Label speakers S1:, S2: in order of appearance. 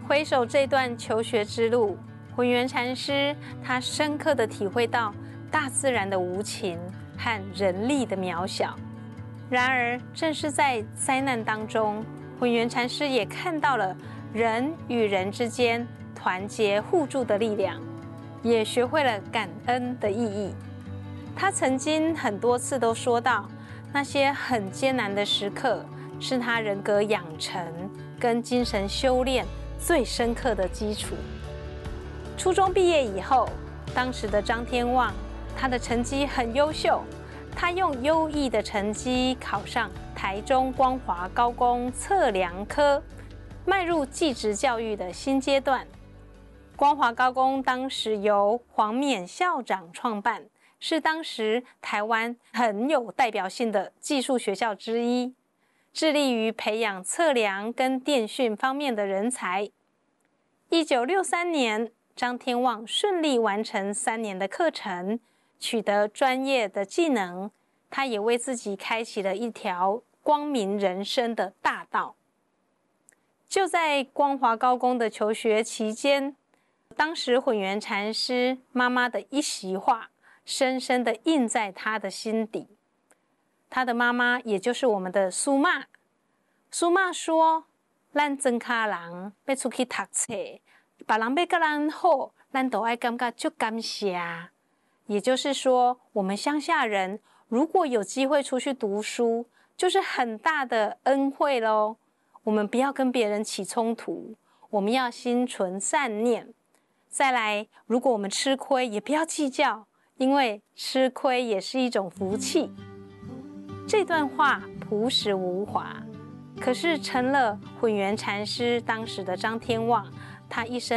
S1: 回首这段求学之路，浑元禅师他深刻地体会到大自然的无情和人力的渺小。然而，正是在灾难当中，浑元禅师也看到了人与人之间团结互助的力量，也学会了感恩的意义。他曾经很多次都说到，那些很艰难的时刻是他人格养成跟精神修炼最深刻的基础。初中毕业以后，当时的张天旺，他的成绩很优秀，他用优异的成绩考上台中光华高工测量科，迈入技职教育的新阶段。光华高工当时由黄冕校长创办，是当时台湾很有代表性的技术学校之一，致力于培养测量跟电讯方面的人才。1963年，张天旺顺利完成3年的课程，取得专业的技能，他也为自己开启了一条光明人生的大道。就在光华高工的求学期间，当时浑元禅师妈妈的一席话深深地印在他的心底。他的妈妈也就是我们的苏妈，苏妈说，咱庄脚人要出去读册，别人要跟咱好，咱都要感觉就感谢。也就是说，我们乡下人如果有机会出去读书，就是很大的恩惠咯。我们不要跟别人起冲突，我们要心存善念。再来，如果我们吃亏，也不要计较，因为吃亏也是一种福气。这段话朴实无华，可是成了浑元禅师当时的张天旺，他一生